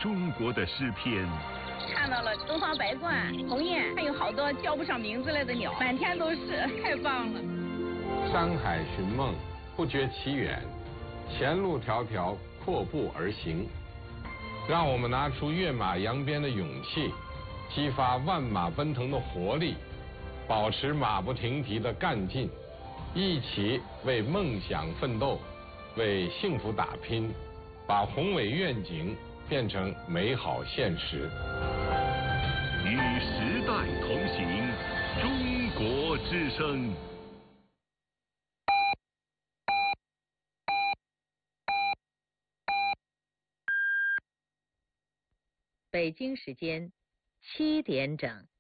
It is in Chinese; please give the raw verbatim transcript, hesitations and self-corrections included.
中国的诗篇。 看到了东方白鹳、鸿雁，还有好多叫不上名字来的鸟，满天都是，太棒了。 山海寻梦，不觉其远，前路迢迢，阔步而行。让我们拿出跃马扬鞭的勇气，激发万马奔腾的活力，保持马不停蹄的干劲，一起为梦想奋斗，为幸福打拼，把宏伟愿景变成美好现实。 与时代同行，中国之声。 北京时间七点整。